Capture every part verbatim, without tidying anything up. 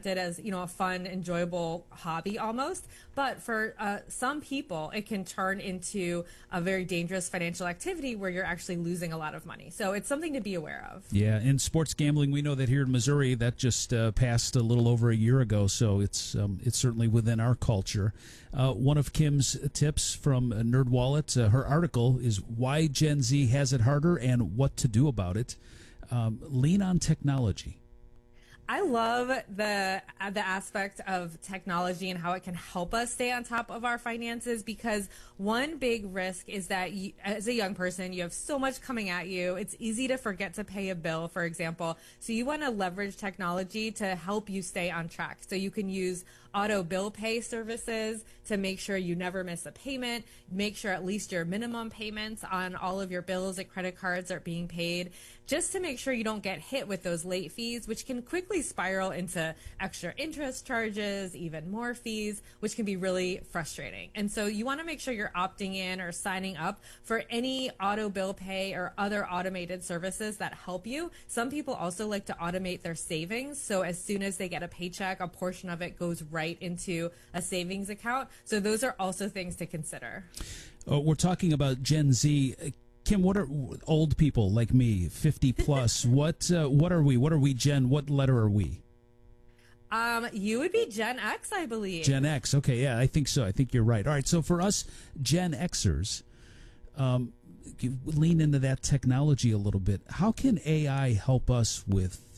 presented as, you know, a fun, enjoyable hobby almost. But for uh, some people, it can turn into a very dangerous financial activity where you're actually losing a lot of money. So it's something to be aware of. Yeah, in sports gambling, we know that here in Missouri, that just uh, passed a little over a year ago, so it's um, it's certainly within our culture. Uh, one of Kim's tips from NerdWallet, uh, her article is Why Gen Z Has It Harder and What to Do About It. Um, lean on technology. I love the uh, the aspect of technology and how it can help us stay on top of our finances, because one big risk is that you, as a young person, you have so much coming at you. It's easy to forget to pay a bill, for example. So you want to leverage technology to help you stay on track. So you can use auto bill pay services to make sure you never miss a payment, make sure at least your minimum payments on all of your bills and credit cards are being paid, just to make sure you don't get hit with those late fees, which can quickly spiral into extra interest charges, even more fees, which can be really frustrating. And so you want to make sure you're opting in or signing up for any auto bill pay or other automated services that help you. Some people also like to automate their savings. So as soon as they get a paycheck, a portion of it goes right into a savings account. So those are also things to consider. Uh, we're talking about Gen Z. Kim, what are old people like me, fifty plus? what uh, what are we? What are we, Gen? What letter are we? Um, you would be Gen X, I believe. Gen X. Okay, yeah, I think so. I think you're right. All right, so for us Gen Xers, um, lean into that technology a little bit. How can A I help us with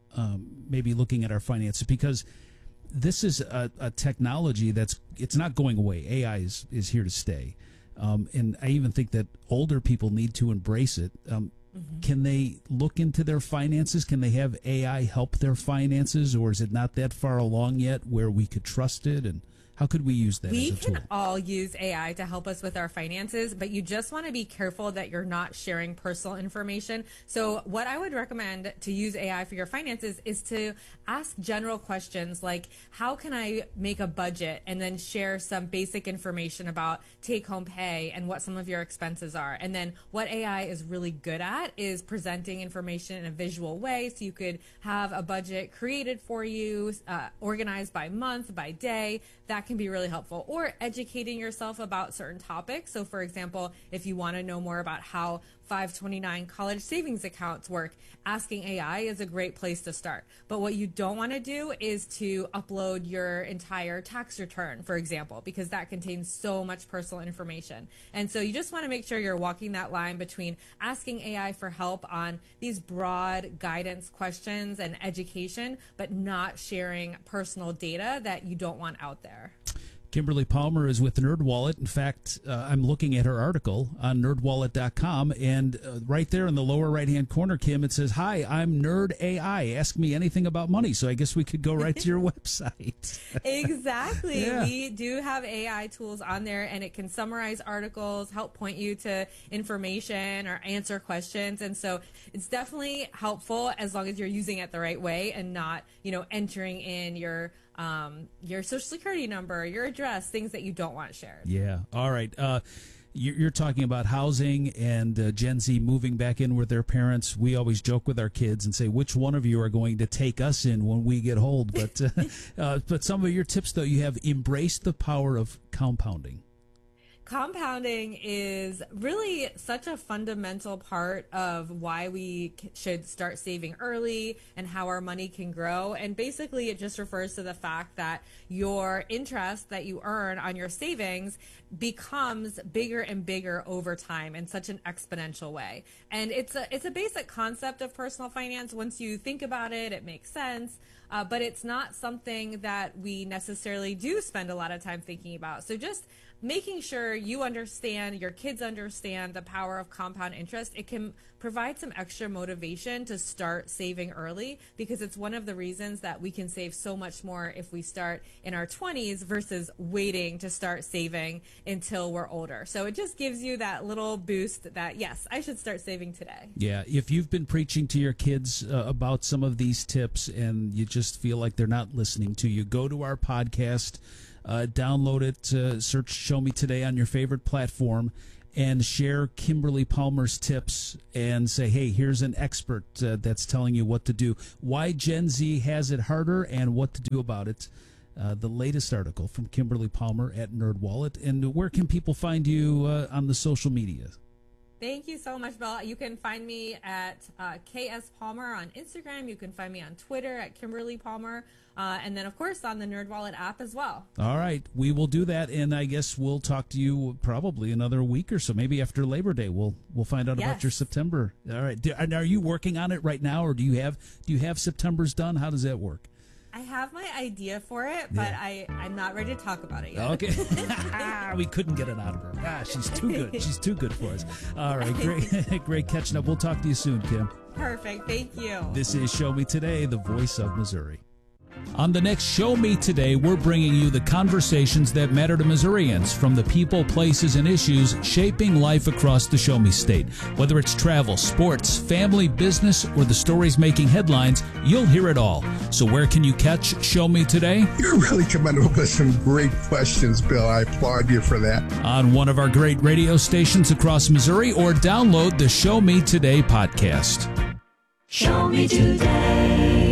um, maybe looking at our finances? Because this is a, a technology that's it's not going away. A I is, is here to stay. Um, and I even think that older people need to embrace it. Um, mm-hmm. Can they look into their finances? Can they have A I help their finances? Or is it not that far along yet where we could trust it? And how could we use that we as a tool? can all use A I to help us with our finances, but you just want to be careful that you're not sharing personal information. So what I would recommend to use A I for your finances is to ask general questions like, how can I make a budget, and then share some basic information about take-home pay and what some of your expenses are. And then what A I is really good at is presenting information in a visual way, so you could have a budget created for you, uh, organized by month, by day. That can be really helpful. Or educating yourself about certain topics. So for example, if you want to know more about how five twenty-nine college savings accounts work, asking A I is a great place to start. But what you don't want to do is to upload your entire tax return, for example, because that contains so much personal information. And so you just want to make sure you're walking that line between asking A I for help on these broad guidance questions and education, but not sharing personal data that you don't want out there. Kimberly Palmer is with NerdWallet. In fact, uh, I'm looking at her article on nerd wallet dot com, and uh, right there in the lower right-hand corner, Kim, it says, "Hi, I'm Nerd A I. Ask me anything about money." So I guess we could go right to your website. Exactly. Yeah. We do have A I tools on there, and it can summarize articles, help point you to information, or answer questions. And so it's definitely helpful as long as you're using it the right way and not, you know, entering in your um, your social security number, your address, things that you don't want shared. Yeah. All right. Uh, you're talking about housing and uh, Gen Z moving back in with their parents. We always joke with our kids and say, which one of you are going to take us in when we get old? But, uh, uh, but some of your tips, though, you have embraced the power of compounding. Compounding is really such a fundamental part of why we should start saving early and how our money can grow. And basically, it just refers to the fact that your interest that you earn on your savings becomes bigger and bigger over time in such an exponential way. And it's a, it's a basic concept of personal finance. Once you think about it, it makes sense. Uh, but it's not something that we necessarily do spend a lot of time thinking about. So just making sure you understand, your kids understand the power of compound interest, it can provide some extra motivation to start saving early, because it's one of the reasons that we can save so much more if we start in our twenties versus waiting to start saving until we're older. So it just gives you that little boost that, yes, I should start saving today. Yeah, if you've been preaching to your kids uh, about some of these tips and you just feel like they're not listening to you, go to our podcast. Uh, download it, uh, search Show Me Today on your favorite platform, and share Kimberly Palmer's tips and say, hey, here's an expert uh, that's telling you what to do. Why Gen Z has it harder and what to do about it. Uh, the latest article from Kimberly Palmer at NerdWallet. And where can people find you uh, on the social media? Thank you so much, Bill. You can find me at uh, K S Palmer on Instagram. You can find me on Twitter at Kimberly Palmer. Uh, and then, of course, on the NerdWallet app as well. All right. We will do that. And I guess we'll talk to you probably another week or so. Maybe after Labor Day, we'll we'll find out yes. about your September. All right. And are you working on it right now, or do you have do you have September's done? How does that work? I have my idea for it, but yeah. I, I'm not ready to talk about it yet. Okay. We couldn't get it out of her. Ah, she's too good. She's too good for us. All right. Great, great catching up. We'll talk to you soon, Kim. Perfect. Thank you. This is Show Me Today, the voice of Missouri. On the next Show Me Today, we're bringing you the conversations that matter to Missourians, from the people, places, and issues shaping life across the Show Me State. Whether it's travel, sports, family, business, or the stories making headlines, you'll hear it all. So where can you catch Show Me Today? You're really coming up with some great questions, Bill. I applaud you for that. On one of our great radio stations across Missouri, or download the Show Me Today podcast. Show Me Today.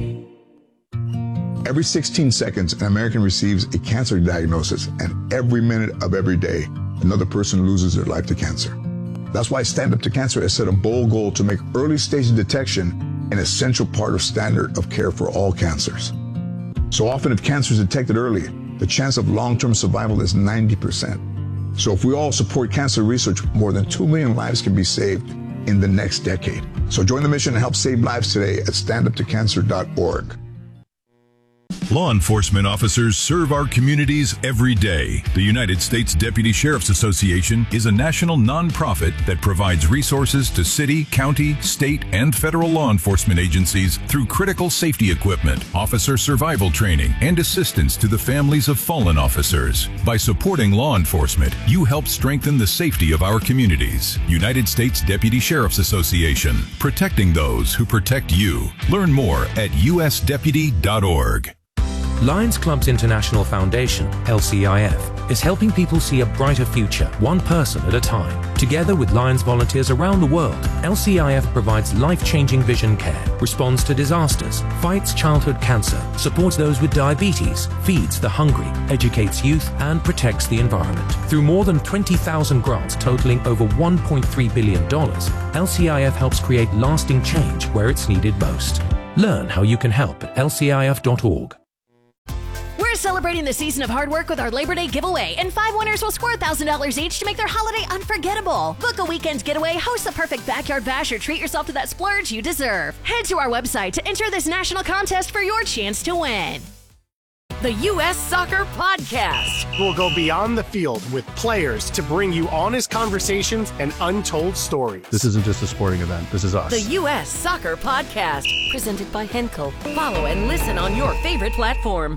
Every sixteen seconds, an American receives a cancer diagnosis, and every minute of every day, another person loses their life to cancer. That's why Stand Up to Cancer has set a bold goal to make early stage detection an essential part of standard of care for all cancers. So often, if cancer is detected early, the chance of long-term survival is ninety percent. So if we all support cancer research, more than two million lives can be saved in the next decade. So join the mission and help save lives today at stand up to cancer dot org. Law enforcement officers serve our communities every day. The United States Deputy Sheriff's Association is a national nonprofit that provides resources to city, county, state, and federal law enforcement agencies through critical safety equipment, officer survival training, and assistance to the families of fallen officers. By supporting law enforcement, you help strengthen the safety of our communities. United States Deputy Sheriff's Association, protecting those who protect you. Learn more at u s deputy dot org. Lions Clubs International Foundation, L C I F, is helping people see a brighter future, one person at a time. Together with Lions volunteers around the world, L C I F provides life-changing vision care, responds to disasters, fights childhood cancer, supports those with diabetes, feeds the hungry, educates youth, and protects the environment. Through more than twenty thousand grants totaling over one point three billion dollars, L C I F helps create lasting change where it's needed most. Learn how you can help at L C I F dot org. We're celebrating the season of hard work with our Labor Day giveaway, and five winners will score one thousand dollars each to make their holiday unforgettable. Book a weekend getaway, host the perfect backyard bash, or treat yourself to that splurge you deserve. Head to our website to enter this national contest for your chance to win. The U S Soccer Podcast. We'll go beyond the field with players to bring you honest conversations and untold stories. This isn't just a sporting event. This is us. The U S Soccer Podcast. Presented by Henkel. Follow and listen on your favorite platform.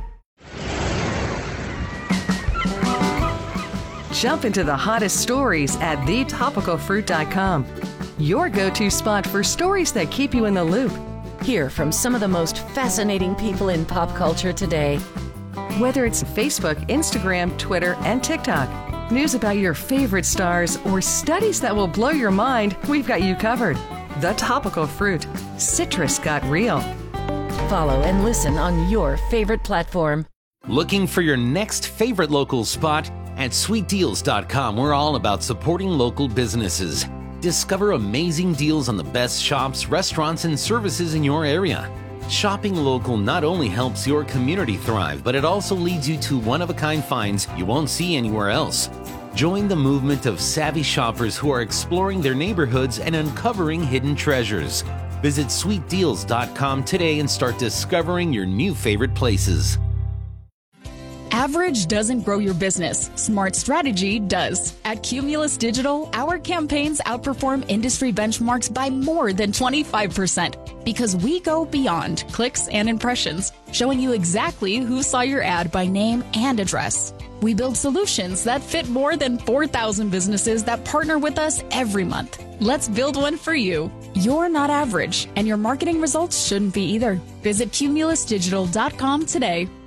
Jump into the hottest stories at the topical fruit dot com. Your go-to spot for stories that keep you in the loop. Hear from some of the most fascinating people in pop culture today. Whether it's Facebook, Instagram, Twitter, and TikTok, news about your favorite stars, or studies that will blow your mind, we've got you covered. The Topical Fruit. Citrus got real. Follow and listen on your favorite platform. Looking for your next favorite local spot? At sweet deals dot com, we're all about supporting local businesses. Discover amazing deals on the best shops, restaurants, and services in your area. Shopping local not only helps your community thrive, but it also leads you to one-of-a-kind finds you won't see anywhere else. Join the movement of savvy shoppers who are exploring their neighborhoods and uncovering hidden treasures. Visit sweet deals dot com today and start discovering your new favorite places. Average doesn't grow your business. Smart strategy does. At Cumulus Digital, our campaigns outperform industry benchmarks by more than twenty-five percent because we go beyond clicks and impressions, showing you exactly who saw your ad by name and address. We build solutions that fit more than four thousand businesses that partner with us every month. Let's build one for you. You're not average, and your marketing results shouldn't be either. Visit Cumulus Digital dot com today.